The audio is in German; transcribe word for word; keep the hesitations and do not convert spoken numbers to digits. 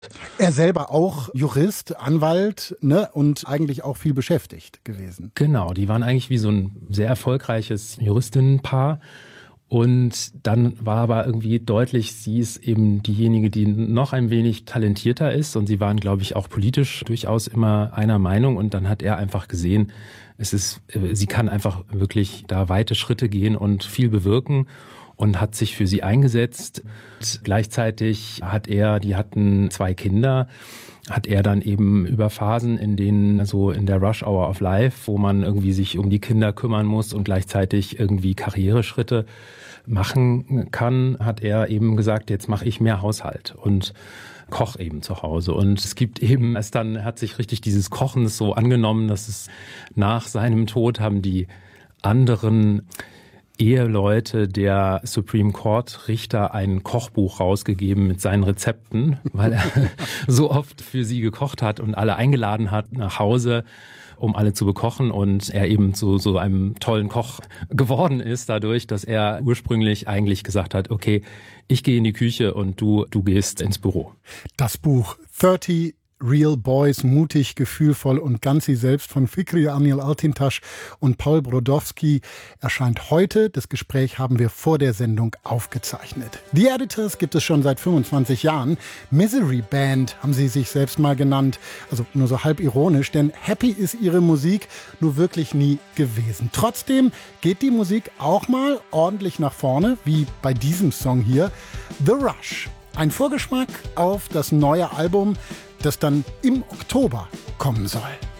Er selber auch Jurist, Anwalt, ne, und eigentlich auch viel beschäftigt gewesen. Genau, die waren eigentlich wie so ein sehr erfolgreiches Juristinnenpaar. Und dann war aber irgendwie deutlich, sie ist eben diejenige, die noch ein wenig talentierter ist. Und sie waren, glaube ich, auch politisch durchaus immer einer Meinung. Und dann hat er einfach gesehen, es ist, sie kann einfach wirklich da weite Schritte gehen und viel bewirken. Und hat sich für sie eingesetzt. Und gleichzeitig hat er, die hatten zwei Kinder, hat er dann eben über Phasen, in denen so in der Rush Hour of Life, wo man irgendwie sich um die Kinder kümmern muss und gleichzeitig irgendwie Karriereschritte machen kann, hat er eben gesagt, jetzt mache ich mehr Haushalt und koch eben zu Hause. Und es gibt eben, es dann hat sich richtig dieses Kochen so angenommen, dass es nach seinem Tod haben die anderen Eheleute der Supreme Court Richter ein Kochbuch rausgegeben mit seinen Rezepten, weil er so oft für sie gekocht hat und alle eingeladen hat nach Hause, um alle zu bekochen, und er eben zu so einem tollen Koch geworden ist dadurch, dass er ursprünglich eigentlich gesagt hat, okay, ich gehe in die Küche und du du gehst ins Büro. Das Buch dreißig Real Boys, mutig, gefühlvoll und ganz sie selbst von Fikri Anil Altintasch und Paul Brodowski erscheint heute. Das Gespräch haben wir vor der Sendung aufgezeichnet. The Editors gibt es schon seit fünfundzwanzig Jahren. Misery Band haben sie sich selbst mal genannt. Also nur so halb ironisch, denn happy ist ihre Musik nur wirklich nie gewesen. Trotzdem geht die Musik auch mal ordentlich nach vorne, wie bei diesem Song hier, The Rush. Ein Vorgeschmack auf das neue Album, das dann im Oktober kommen soll.